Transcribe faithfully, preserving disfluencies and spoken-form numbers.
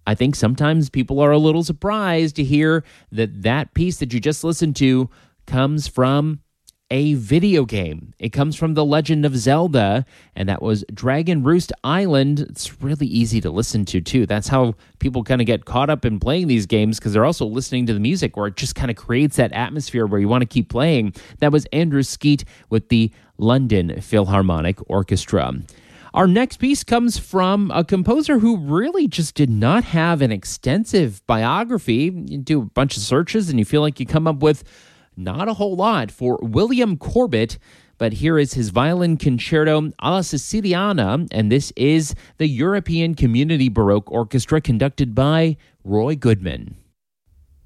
I think sometimes people are a little surprised to hear that that piece that you just listened to comes from a video game. It comes from The Legend of Zelda, and that was Dragon Roost Island. It's really easy to listen to, too. That's how people kind of get caught up in playing these games, because they're also listening to the music, where it just kind of creates that atmosphere where you want to keep playing. That was Andrew Skeet with the London Philharmonic Orchestra. Our next piece comes from a composer who really just did not have an extensive biography. You do a bunch of searches and you feel like you come up with not a whole lot for William Corbett, but here is his violin concerto alla Siciliana, and this is the European Community Baroque Orchestra conducted by Roy Goodman.